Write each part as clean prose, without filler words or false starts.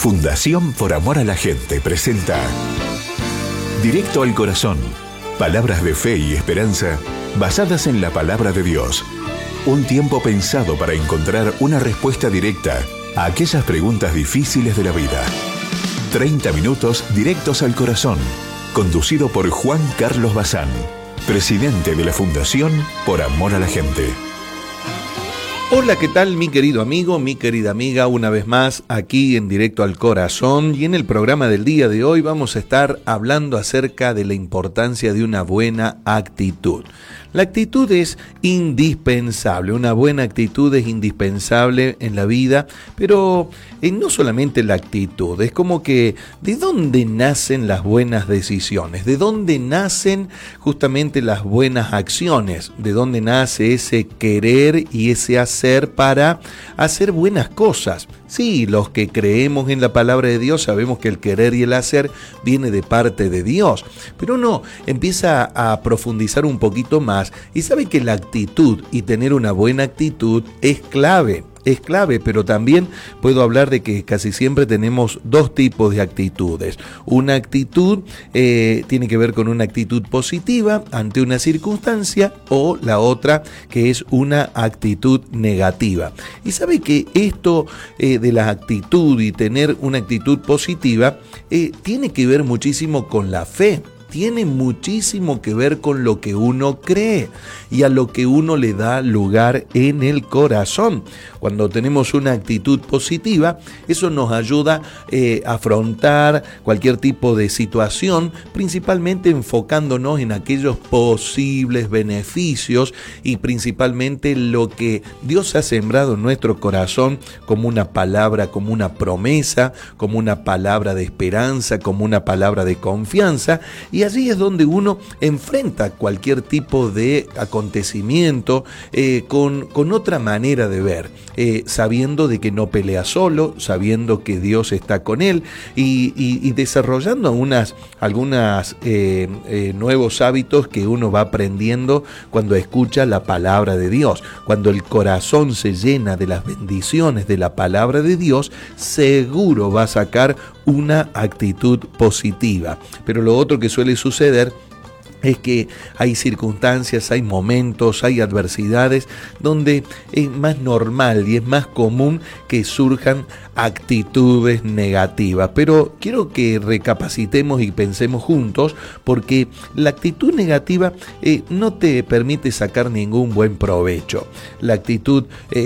Fundación Por Amor a la Gente presenta Directo al Corazón. Palabras de fe y esperanza basadas en la palabra de Dios. Un tiempo pensado para encontrar una respuesta directa a aquellas preguntas difíciles de la vida. 30 minutos directos al corazón. Conducido por Juan Carlos Bazán, presidente de la Fundación Por Amor a la Gente. Hola, ¿qué tal mi querido amigo, mi querida amiga? Una vez más aquí en Directo al Corazón, y en el programa del día de hoy vamos a estar hablando acerca de la importancia de una buena actitud. La actitud es indispensable, una buena actitud es indispensable en la vida, pero no solamente la actitud, es como que ¿de dónde nacen las buenas decisiones? ¿De dónde nacen justamente las buenas acciones? ¿De dónde nace ese querer y ese hacer para hacer buenas cosas? Sí, los que creemos en la palabra de Dios sabemos que el querer y el hacer viene de parte de Dios, pero uno empieza a profundizar un poquito más y sabe que la actitud y tener una buena actitud es clave. Es clave, pero también puedo hablar de que casi siempre tenemos dos tipos de actitudes. Una actitud tiene que ver con una actitud positiva ante una circunstancia, o la otra que es una actitud negativa. Y sabe que esto de la actitud y tener una actitud positiva tiene que ver muchísimo con la fe. Tiene muchísimo que ver con lo que uno cree y a lo que uno le da lugar en el corazón. Cuando tenemos una actitud positiva, eso nos ayuda a afrontar cualquier tipo de situación, principalmente enfocándonos en aquellos posibles beneficios y principalmente lo que Dios ha sembrado en nuestro corazón como una palabra, como una promesa, como una palabra de esperanza, como una palabra de confianza. Y allí es donde uno enfrenta cualquier tipo de acontecimiento con otra manera de ver, sabiendo de que no pelea solo, sabiendo que Dios está con él y desarrollando algunos nuevos hábitos que uno va aprendiendo cuando escucha la palabra de Dios. Cuando el corazón se llena de las bendiciones de la palabra de Dios, seguro va a sacar una actitud positiva. Pero lo otro que suele suceder es que hay circunstancias, hay momentos, hay adversidades donde es más normal y es más común que surjan actitudes negativas. Pero quiero que recapacitemos y pensemos juntos, porque la actitud negativa no te permite sacar ningún buen provecho. La actitud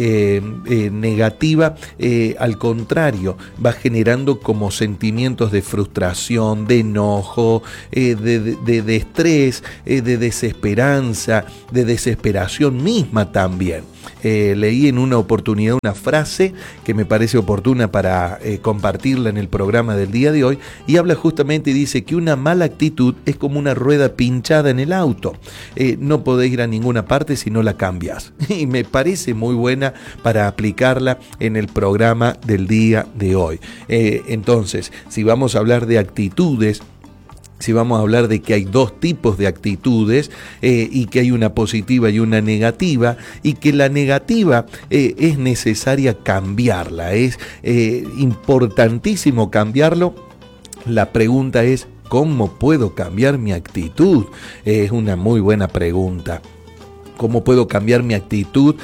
negativa, al contrario, va generando como sentimientos de frustración, de enojo, de estrés, de desesperanza, de desesperación misma también. Leí en una oportunidad una frase que me parece oportuna para compartirla en el programa del día de hoy, y habla justamente y dice que una mala actitud es como una rueda pinchada en el auto. No podés ir a ninguna parte si no la cambias. Y me parece muy buena para aplicarla en el programa del día de hoy. Entonces, si vamos a hablar de actitudes, si vamos a hablar de que hay dos tipos de actitudes y que hay una positiva y una negativa, y que la negativa es necesaria cambiarla, es importantísimo cambiarlo. La pregunta es, ¿cómo puedo cambiar mi actitud? Es una muy buena pregunta. ¿Cómo puedo cambiar mi actitud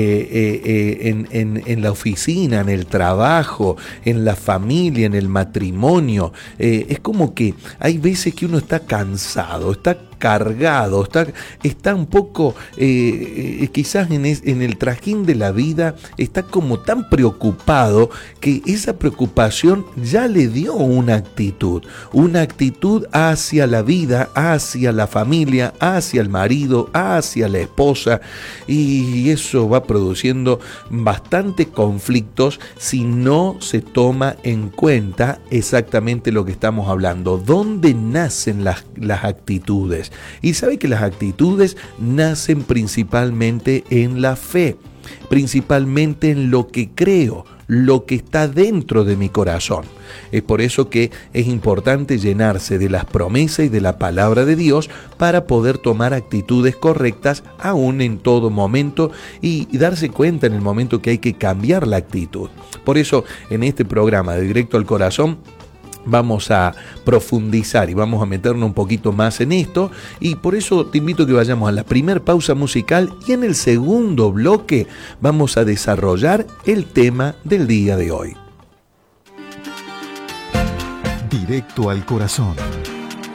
en la oficina, en el trabajo, en la familia, en el matrimonio? Es como que hay veces que uno está cansado, está cargado, está un poco, quizás en el trajín de la vida, está como tan preocupado que esa preocupación ya le dio una actitud hacia la vida, hacia la familia, hacia el marido, hacia la esposa, y eso va produciendo bastantes conflictos si no se toma en cuenta exactamente lo que estamos hablando. ¿Dónde nacen las actitudes? Y sabe que las actitudes nacen principalmente en la fe, principalmente en lo que creo, lo que está dentro de mi corazón. Es por eso que es importante llenarse de las promesas y de la palabra de Dios para poder tomar actitudes correctas aún en todo momento y darse cuenta en el momento que hay que cambiar la actitud. Por eso en este programa de Directo al Corazón vamos a profundizar y vamos a meternos un poquito más en esto, y por eso te invito a que vayamos a la primera pausa musical y en el segundo bloque vamos a desarrollar el tema del día de hoy. Directo al Corazón.